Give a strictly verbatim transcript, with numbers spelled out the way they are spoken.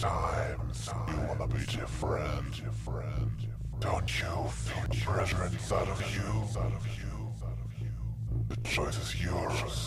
Sometimes you wanna be different. Don't you feel pressure inside of you? The choice is yours.